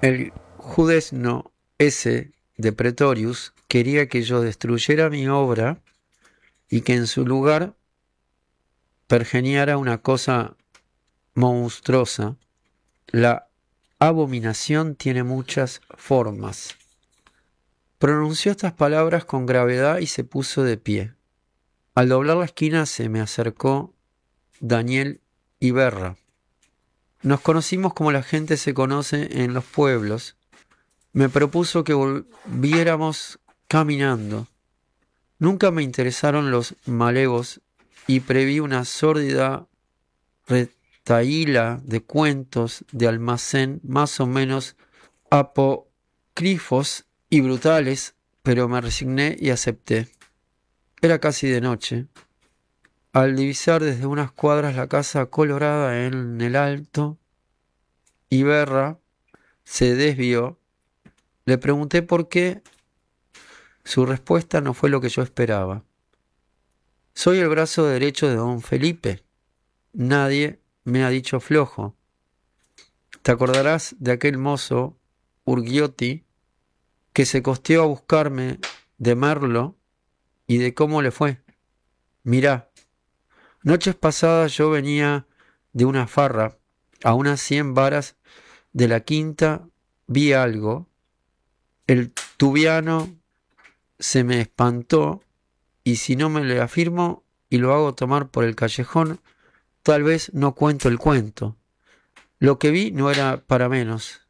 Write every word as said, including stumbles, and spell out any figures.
El judesno ese de Pretorius quería que yo destruyera mi obra y que en su lugar pergeniara una cosa monstruosa. La abominación tiene muchas formas. Pronunció estas palabras con gravedad y se puso de pie. Al doblar la esquina se me acercó Daniel Iberra. Nos conocimos como la gente se conoce en los pueblos. Me propuso que volviéramos caminando. Nunca me interesaron los malevos y preví una sórdida retahíla de cuentos de almacén más o menos apócrifos y brutales, pero me resigné y acepté. Era casi de noche. Al divisar desde unas cuadras la casa colorada en el alto, Iberra se desvió. Le pregunté por qué. Su respuesta no fue lo que yo esperaba. Soy el brazo derecho de don Felipe. Nadie me ha dicho flojo. Te acordarás de aquel mozo, Urgiotti, que se costeó a buscarme de Merlo y de cómo le fue. Mirá, noches pasadas yo venía de una farra, a unas cien varas de la quinta vi algo. El tubiano se me espantó y si no me le afirmo y lo hago tomar por el callejón, tal vez no cuento el cuento. Lo que vi no era para menos.